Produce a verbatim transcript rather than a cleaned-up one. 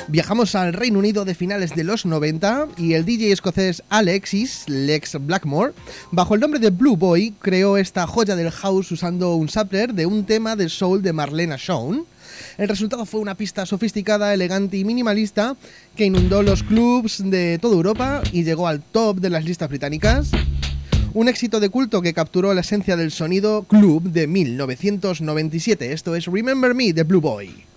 Viajamos al Reino Unido de finales de los noventa y el D J escocés Alexis Lex Blackmore, bajo el nombre de Blue Boy, creó esta joya del house usando un sampler de un tema de soul de Marlena Shawn. El resultado fue una pista sofisticada, elegante y minimalista que inundó los clubs de toda Europa y llegó al top de las listas británicas. Un éxito de culto que capturó la esencia del sonido club de mil novecientos noventa y siete. Esto es Remember Me de Blue Boy.